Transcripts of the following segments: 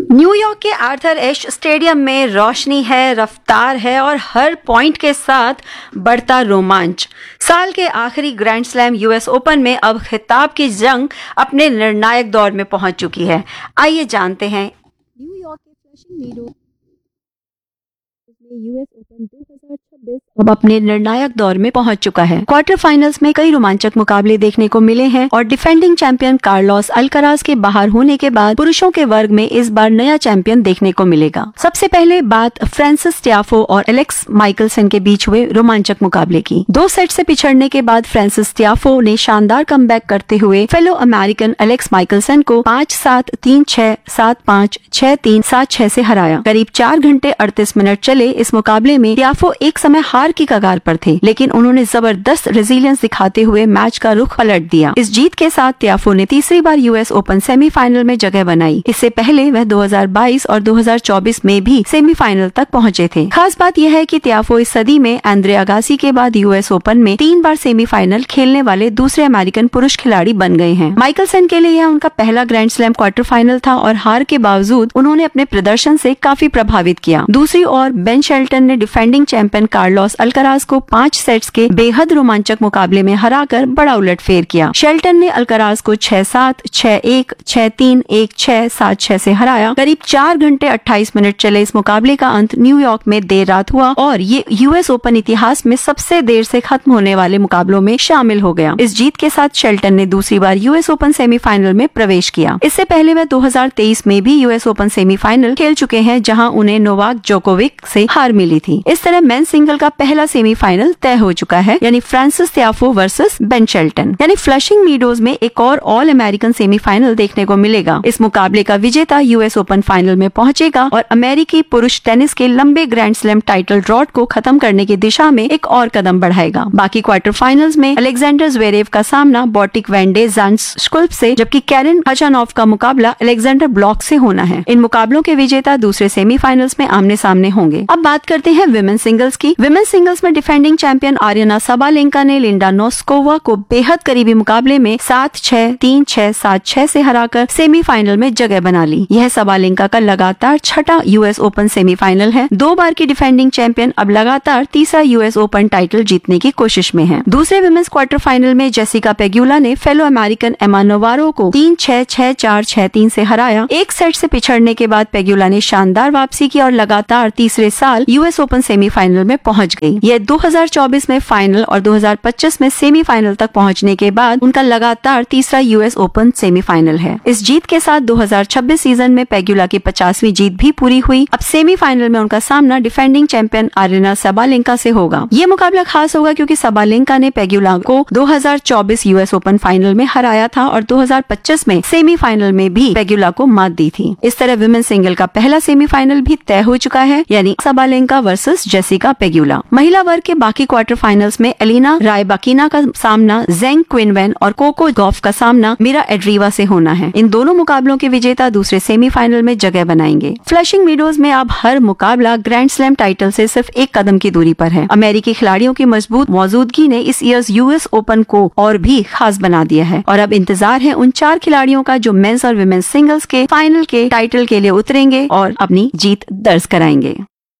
New York के Arthur एश stadium में रोशनी है, रफ्तार है और हर पॉइंट के साथ बढ़ता रोमांच। साल के आखिरी ग्रैंड स्लैम यूएस ओपन में अब खिताब की जंग अपने निर्णायक दौर में पहुंच चुकी है। आइए जानते हैं न्यूयॉर्क के फ्लशिंग मीडोज में यूएस ओपन 2026 अब अपने निर्णायक दौर में पहुंच चुका है। क्वार्टर फाइनल्स में कई रोमांचक मुकाबले देखने को मिले हैं और डिफेंडिंग चैंपियन कार्लोस अल्कराज के बाहर होने के बाद पुरुषों के वर्ग में इस बार नया चैंपियन देखने को मिलेगा। सबसे पहले बात फ्रांसिस टियाफो और एलेक्स माइकलसन के बीच हुए रोमांचक मुकाबले की। 2 सेट से पिछड़ने के बाद फ्रांसिस टियाफो ने शानदार कमबैक करते हुए फेलो अमेरिकन एलेक्स माइकलसन को 5-7, 3-6, 7-5, 6-3, 7-6 से हराया। करीब 4 घंटे 38 मिनट चले इस मुकाबले में टियाफो एक समय हार की कगार पर थे, लेकिन उन्होंने जबरदस्त रेजिलियंस दिखाते हुए मैच का रुख पलट दिया। इस जीत के साथ टियाफो ने तीसरी बार यूएस ओपन सेमीफाइनल में जगह बनाई। इससे पहले वह 2022 और 2024 में भी सेमीफाइनल तक पहुंचे थे। खास बात यह है कि टियाफो इस सदी में एंड्रे अगासी के बाद यूएस ओपन में 3 बार सेमीफाइनल खेलने वाले दूसरे अमेरिकन पुरुष खिलाड़ी बन गए हैं। माइकलसन के लिए यह उनका पहला ग्रैंड स्लैम क्वार्टर फाइनल था और हार के बावजूद उन्होंने अपने प्रदर्शन से काफी प्रभावित किया। दूसरी ओर बेन शेल्टन ने डिफेंडिंग चैंपियन कार्लोस अल्कराज को 5 सेट्स के बेहद रोमांचक मुकाबले में हराकर बड़ा उलटफेर किया। शेल्टन ने अल्कराज को 6-7, 6-1, 6-3, 1-6, 7-6 से हराया। करीब 4 घंटे 28 मिनट चले इस मुकाबले का अंत न्यूयॉर्क में देर रात हुआ और ये यूएस ओपन इतिहास में सबसे देर से खत्म होने वाले मुकाबलों में शामिल हो गया। इस जीत के साथ शेल्टन ने दूसरी बार यूएस ओपन सेमीफाइनल में प्रवेश किया। इससे पहले वह 2023 में भी यूएस ओपन सेमीफाइनल खेल चुके हैं, जहां उन्हें नोवाक जोकोविक से हार मिली थी। इस तरह मेन सिंगल का पहला सेमीफाइनल तय हो चुका है, यानी Frances Tiafoe versus Ben Shelton. यानी फ्लशिंग मीडोज में एक और ऑल अमेरिकन सेमीफाइनल देखने को मिलेगा। इस मुकाबले का विजेता यूएस ओपन फाइनल में पहुंचेगा और अमेरिकी पुरुष टेनिस के लंबे ग्रैंड स्लैम टाइटल ड्रॉट को खत्म करने की दिशा में एक और कदम बढ़ाएगा। बाकी क्वार्टर फाइनल्स में अलेक्जेंडर ज़्वेरेव का सामना बॉटिक वैंडे ज़ांस्कुल्प से, जबकि कैरन खचानोव का मुकाबला अलेक्जेंडर ब्लॉक से होना है। इन मुकाबलों के विजेता दूसरे सेमीफाइनल्स में आमने सामने होंगे। अब बात करते हैं विमेन्स सिंगल्स की। विमेन्स सिंगल्स में डिफेंडिंग चैंपियन आर्यना साबालेंका ने लिंडा नोस्कोवा को बेहद करीबी मुकाबले में 7-6, 3-6, 7-6 से हराकर सेमीफाइनल में जगह बना ली। यह साबालेंका का लगातार 6वां यूएस ओपन सेमीफाइनल है। 2 बार की डिफेंडिंग चैंपियन अब लगातार 3रा यूएस ओपन टाइटल जीतने की कोशिश में है। दूसरे विमेन्स क्वार्टर फाइनल में जेसिका पेग्युला ने फेलो अमेरिकन एमा नोवारो को 3-6, 6-4, 6-3 से हराया। 1 सेट से पिछड़ने के बाद पेग्युला ने शानदार वापसी की और लगातार तीसरे साल यूएस ओपन सेमीफाइनल में पहुंच गई। यह 2024 में फाइनल और 2025 में सेमीफाइनल तक पहुंचने के बाद उनका लगातार 3रा यूएस ओपन सेमीफाइनल है। इस जीत के साथ 2026 सीजन में पेग्युला की 50वीं जीत भी पूरी हुई। अब सेमीफाइनल में उनका सामना डिफेंडिंग चैंपियन आर्यना साबालेंका से होगा। ये मुकाबला खास होगा क्योंकि साबालेंका ने पेग्युला को 2024 यूएस ओपन फाइनल में हराया था और 2025 में सेमीफाइनल में भी पेग्युला को मात दी थी। इस तरह विमेन सिंगल का पहला सेमीफाइनल भी तय हो चुका है, यानी साबालेंका वर्सेस जेसिका पेग्युला। महिला वर्ग के बाकी क्वार्टर फाइनल्स में एलिना रायबाकिना का सामना जेंग क्विनवेन और कोको गॉफ का सामना मिरा एड्रीवा से होना है। इन दोनों मुकाबलों के विजेता दूसरे सेमीफाइनल में जगह बनाएंगे। फ्लशिंग मीडोज में अब हर मुकाबला ग्रैंड स्लैम टाइटल से सिर्फ 1 कदम की दूरी पर है। अमेरिकी खिलाड़ियों की मजबूत मौजूदगी ने इस ईयर्स यूएस ओपन को और भी खास बना दिया है और अब इंतजार है उन 4 खिलाड़ियों का जो मेंस और विमेन्स सिंगल्स के फाइनल के टाइटल के लिए उतरेंगे और अपनी जीत दर्ज कराएंगे।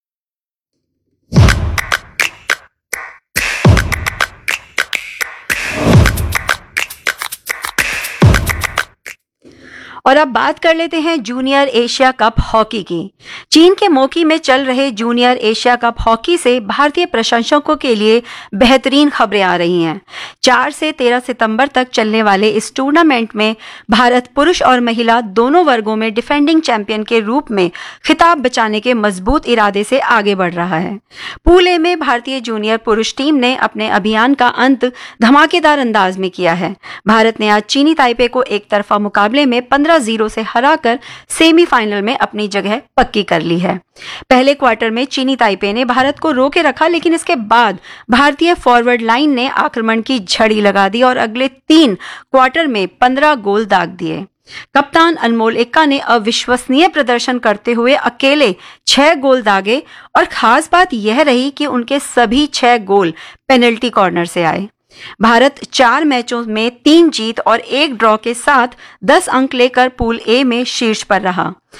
और अब बात कर लेते हैं जूनियर एशिया कप हॉकी की। चीन के मोकी में चल रहे जूनियर एशिया कप हॉकी से भारतीय प्रशंसकों के लिए बेहतरीन खबरें आ रही हैं। 4 से 13 सितंबर तक चलने वाले इस टूर्नामेंट में भारत पुरुष और महिला दोनों वर्गों में डिफेंडिंग चैंपियन के रूप में खिताब बचाने के मजबूत इरादे से आगे बढ़ रहा है। पूल ए में भारतीय जूनियर पुरुष टीम ने अपने अभियान का अंत धमाकेदार अंदाज में किया है। भारत ने आज चीनी ताइपे को एक तरफा मुकाबले में 15-0 से हराकर सेमीफाइनल में अपनी जगह पक्की कर ली है। पहले क्वार्टर में चीनी ताइपे ने भारत को रोके रखा, लेकिन इसके बाद भारतीय फॉरवर्ड लाइन ने आक्रमण की झड़ी लगा दी और अगले 3 क्वार्टर में 15 गोल दाग दिए। कप्तान अनमोल एक्का ने अविश्वसनीय प्रदर्शन करते हुए अकेले 6 गोल दागे और खास बात यह रही कि उनके सभी 6 गोल पेनल्टी कॉर्नर से आए। भारत 4 मैचों में 3 जीत और 1 ड्रॉ के साथ 10 अंक लेकर पूल ए में शीर्ष पर रहा।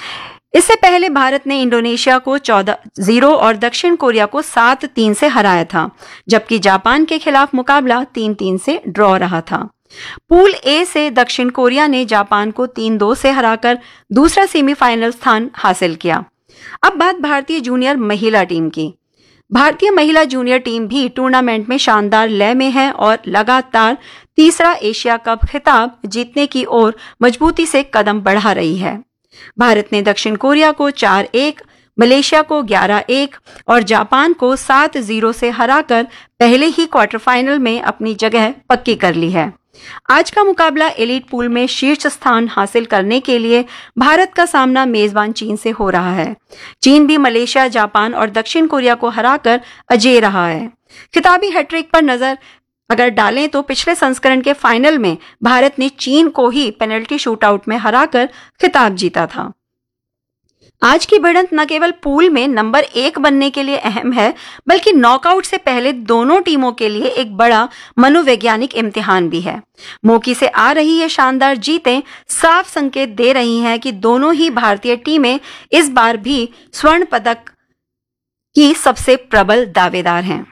इससे पहले भारत ने इंडोनेशिया को 14-0 और दक्षिण कोरिया को 7-3 से हराया था, जबकि जापान के खिलाफ मुकाबला 3-3 से ड्रॉ रहा था। पूल ए से दक्षिण कोरिया ने जापान को 3-2 से हराकर दूसरा सेमीफाइनल स्थान हासिल किया। अब बात भारतीय जूनियर महिला टीम की। भारतीय महिला जूनियर टीम भी टूर्नामेंट में शानदार लय में है और लगातार तीसरा एशिया कप खिताब जीतने की ओर मजबूती से कदम बढ़ा रही है। भारत ने दक्षिण कोरिया को 4-1, मलेशिया को 11-1 और जापान को 7-0 से हराकर पहले ही क्वार्टर फाइनल में अपनी जगह पक्की कर ली है। आज का मुकाबला एलीट पूल में शीर्ष स्थान हासिल करने के लिए भारत का सामना मेजबान चीन से हो रहा है। चीन भी मलेशिया, जापान और दक्षिण कोरिया को हराकर अजेय रहा है। खिताबी हैट्रिक पर नजर अगर डालें तो पिछले संस्करण के फाइनल में भारत ने चीन को ही पेनल्टी शूटआउट में हराकर खिताब जीता था। आज की भिड़ंत न केवल पूल में नंबर 1 बनने के लिए अहम है, बल्कि नॉकआउट से पहले दोनों टीमों के लिए एक बड़ा मनोवैज्ञानिक इम्तिहान भी है। मौकी से आ रही ये शानदार जीतें साफ संकेत दे रही हैं कि दोनों ही भारतीय टीमें इस बार भी स्वर्ण पदक की सबसे प्रबल दावेदार हैं।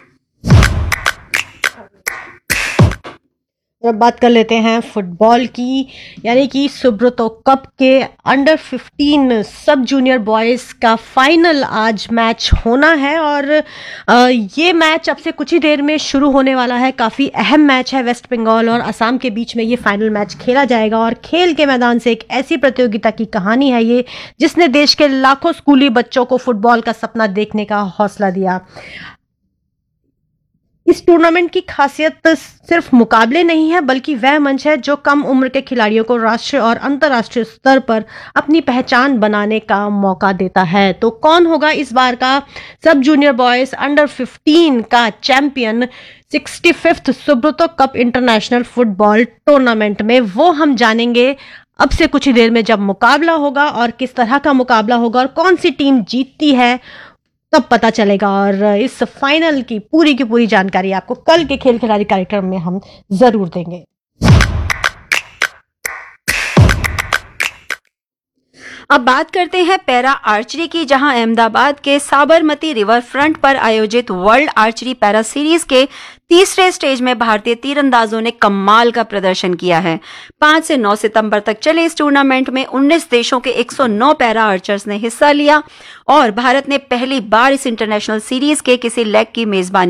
अब बात कर लेते हैं फुटबॉल की, यानी कि सुब्रतो कप के अंडर 15 सब जूनियर बॉयज़ का फाइनल आज मैच होना है और ये मैच अब से कुछ ही देर में शुरू होने वाला है। काफ़ी अहम मैच है। वेस्ट बंगाल और असम के बीच में ये फाइनल मैच खेला जाएगा और खेल के मैदान से एक ऐसी प्रतियोगिता की कहानी है ये, जिसने देश के लाखों स्कूली बच्चों को फुटबॉल का सपना देखने का हौसला दिया। इस टूर्नामेंट की खासियत सिर्फ मुकाबले नहीं है, बल्कि वह मंच है जो कम उम्र के खिलाड़ियों को राष्ट्रीय और अंतर्राष्ट्रीय स्तर पर अपनी पहचान बनाने का मौका देता है। तो कौन होगा इस बार का सब जूनियर बॉयज अंडर 15 का champion 65th Subroto cup international football tournament में, वो हम जानेंगे अब से कुछ ही देर में जब मुकाबला होगा। और किस तरह का मुकाबला होगा और कौन सी टीम जीतती है तब पता चलेगा। और इस फाइनल की पूरी जानकारी आपको कल के खेल खिलाड़ी कार्यक्रम में हम जरूर देंगे। अब बात करते हैं पैरा आर्चरी की, जहां अहमदाबाद के साबरमती रिवर फ्रंट पर आयोजित वर्ल्ड आर्चरी पैरा सीरीज के तीसरे स्टेज में भारतीय तीरंदाजों ने कमाल का प्रदर्शन किया है। 5 से 9 सितंबर तक चले इस टूर्नामेंट में 19 देशों के 109 पैरा आर्चर्स ने हिस्सा लिया और भारत ने पहली बार इस इंटरनेशनल सीरीज के किसी लेग की मेजबानी